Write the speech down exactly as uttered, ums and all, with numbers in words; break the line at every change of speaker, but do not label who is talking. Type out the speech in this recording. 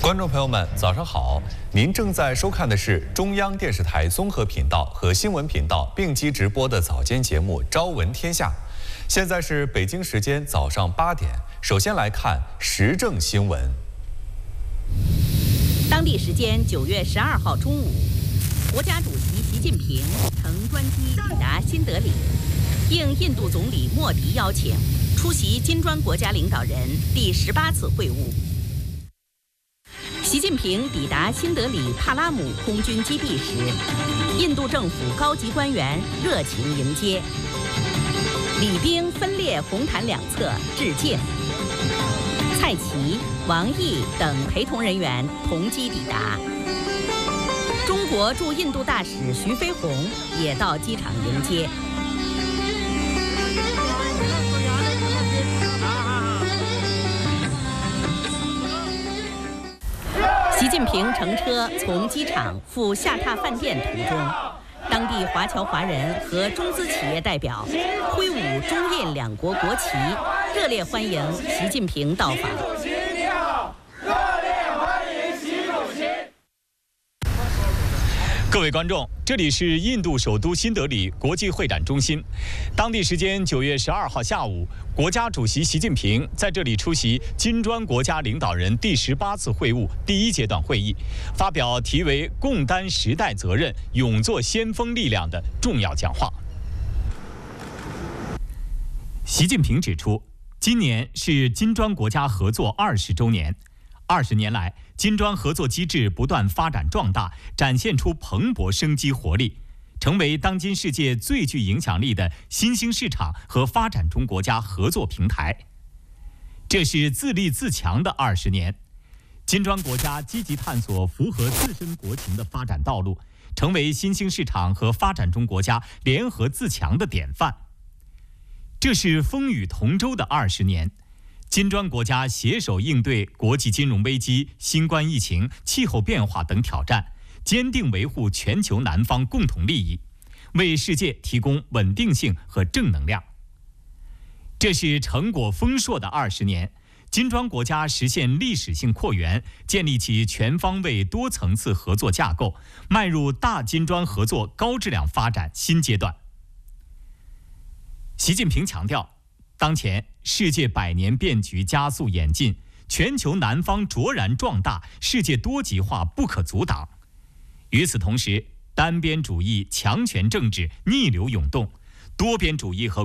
观众朋友们，早上好！您正在收看的是中央电视台综合频道和新闻频道并机直播的早间节目《朝闻天下》。现在是北京时间早上八点。首先来看时政新闻。
当地时间九月十二号中午，国家主席习近平乘专机抵达新德里，应印度总理莫迪邀请，出席金砖国家领导人第十八次会晤。习近平抵达新德里帕拉姆空军基地时，印度政府高级官员热情迎接，礼兵分列红毯两侧致敬。蔡奇、王毅等陪同人员同机抵达。中国驻印度大使徐飞鸿也到机场迎接。习近平乘车从机场赴下榻饭店途中，当地华侨华人和中资企业代表挥舞中印两国国旗，热烈欢迎习近平到访。
各位观众，这里是印度首都新德里国际会展中心。当地时间九月十二号下午，国家主席习近平在这里出席金砖国家领导人第十八次会晤第一阶段会议，发表题为“共担时代责任，勇做先锋力量”的重要讲话。习近平指出，今年是金砖国家合作二十周年。二十年来，金砖合作机制不断发展壮大，展现出蓬勃生机活力，成为当今世界最具影响力的新兴市场和发展中国家合作平台。这是自立自强的二十年，金砖国家积极探索符合自身国情的发展道路，成为新兴市场和发展中国家联合自强的典范。这是风雨同舟的二十年。金砖国家携手应对国际金融危机、新冠疫情、气候变化等挑战，坚定维护全球南方共同利益，为世界提供稳定性和正能量。这是成果丰硕的二十年，金砖国家实现历史性扩员，建立起全方位多层次合作架构，迈入大金砖合作高质量发展新阶段。习近平强调，当前世界百年变局加速演进，全球南方卓然壮大，世界多极化不可阻挡。与此同时，单边主义、强权政治逆流涌动，多边主义和